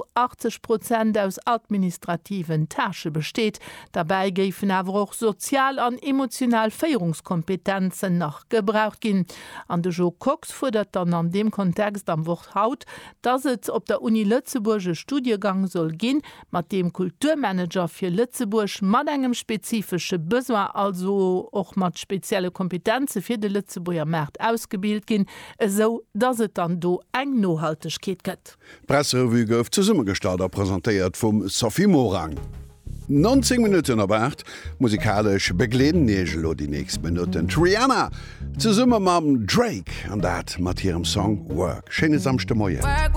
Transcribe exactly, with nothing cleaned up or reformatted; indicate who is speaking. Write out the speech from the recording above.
Speaker 1: zu achtzig Prozent aus administrativen Tasche besteht. Dabei geifen aber auch sozial an emotional Feierungskompetenzen nach gebraucht gin. An de Jo Cox fordert dann an dem Kontext am Wort haut, dass es op der Uni Lützeburger Studiengang soll gehen, mit dem Kulturmanager für Lützeburg mat engem spezifische Besoin, also auch mat spezielle Kompetenzen für den Lützeburger Markt ausgebildet gin, so dass es dann do eng Nohaltegkeet gëtt.
Speaker 2: Presserevue gouf zu Summe gestartet präsentiert vom Sophie Morang. neunzig Minuten aber acht musikalisch begleden Negelo die nächsten Minuten. Rihanna zu Summe mam Drake an dat mat ihrem Song Work. Schöne samste Moje.